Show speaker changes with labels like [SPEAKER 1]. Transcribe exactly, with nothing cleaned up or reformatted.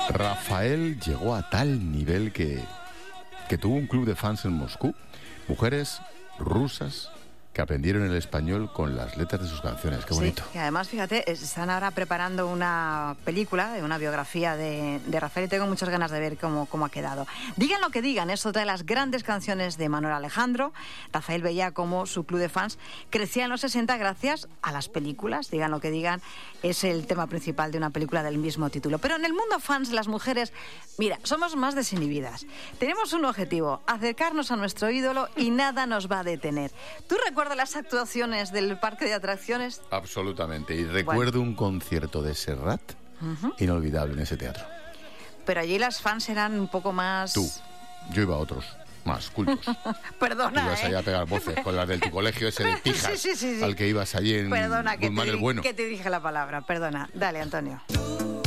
[SPEAKER 1] Rafael llegó a tal nivel que, que tuvo un club de fans en Moscú, mujeres rusas que aprendieron el español con las letras de sus canciones. Qué bonito.
[SPEAKER 2] Sí, y además, fíjate, están ahora preparando una película, una biografía de, de Rafael, y tengo muchas ganas de ver cómo, cómo ha quedado. Digan lo que digan, es otra de las grandes canciones de Manuel Alejandro. Rafael veía cómo su club de fans crecía en los sesenta gracias a las películas. Digan lo que digan, es el tema principal de una película del mismo título. Pero en el mundo fans, las mujeres, mira, somos más desinhibidas. Tenemos un objetivo, acercarnos a nuestro ídolo y nada nos va a detener. ¿Tú recuerdas de las actuaciones del parque de atracciones?
[SPEAKER 1] Absolutamente. Y recuerdo bueno. un concierto de Serrat uh-huh. inolvidable en ese teatro.
[SPEAKER 2] Pero allí las fans eran un poco más...
[SPEAKER 1] Tú. Yo iba a otros, más cultos.
[SPEAKER 2] Perdona,
[SPEAKER 1] Tú ibas
[SPEAKER 2] ¿eh?
[SPEAKER 1] allá a pegar voces con las del tu colegio ese de pijas,
[SPEAKER 2] sí, sí, sí, sí.
[SPEAKER 1] al que ibas allí en
[SPEAKER 2] Perdona, que
[SPEAKER 1] Guzmán
[SPEAKER 2] te,
[SPEAKER 1] el Bueno.
[SPEAKER 2] que te dije la palabra. Perdona. Dale, Antonio.